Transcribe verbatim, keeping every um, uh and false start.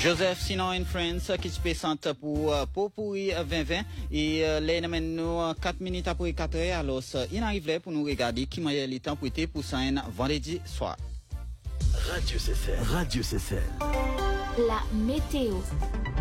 Joseph Sinon and Friends qui se présente pour uh, Popuri vingt vingt et uh, les nous quatre minutes après quatre heures alors il arrive là pour nous regarder qui m'a eu le temps pour être pour ça un vendredi soir. Radio C C L. Radio C C L. La météo.